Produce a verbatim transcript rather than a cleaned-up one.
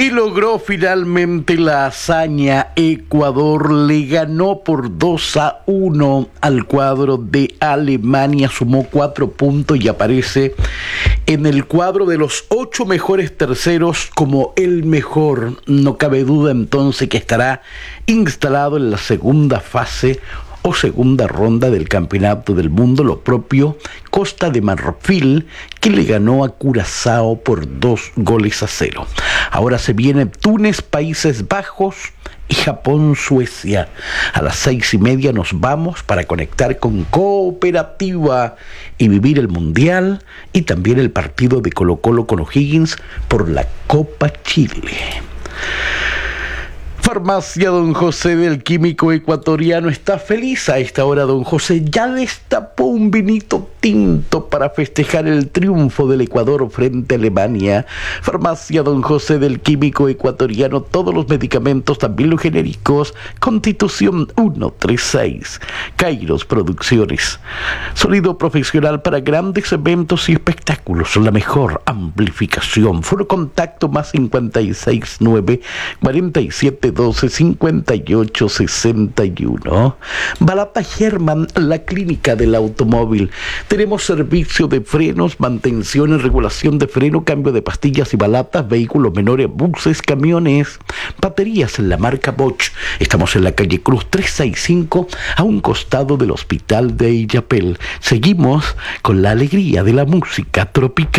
Y logró finalmente la hazaña. Ecuador le ganó por dos a uno al cuadro de Alemania, sumó cuatro puntos y aparece en el cuadro de los ocho mejores terceros como el mejor. No cabe duda entonces que estará instalado en la segunda fase o segunda ronda del Campeonato del Mundo, lo propio Costa de Marfil, que le ganó a Curazao por dos goles a cero. Ahora se viene Túnez, Países Bajos y Japón, Suecia. A las seis y media nos vamos para conectar con Cooperativa y vivir el Mundial y también el partido de Colo-Colo con O'Higgins por la Copa Chile. Farmacia Don José del Químico Ecuatoriano está feliz a esta hora. Don José ya destapó un vinito tinto para festejar el triunfo del Ecuador frente a Alemania. Farmacia Don José del Químico Ecuatoriano, todos los medicamentos, también los genéricos. Constitución ciento treinta y seis. Kairos Producciones. Sonido profesional para grandes eventos y espectáculos. La mejor amplificación. Foro contacto más cincuenta y seis nueve cuarenta y siete doce cincuenta y ocho sesenta y uno. Balata Herman, la clínica del automóvil. Tenemos servicio de frenos, mantención y regulación de freno, cambio de pastillas y balatas, vehículos menores, buses, camiones, baterías en la marca Bosch. Estamos en la calle Cruz trescientos sesenta y cinco, a un costado del hospital de Illapel. Seguimos con la alegría de la música tropical.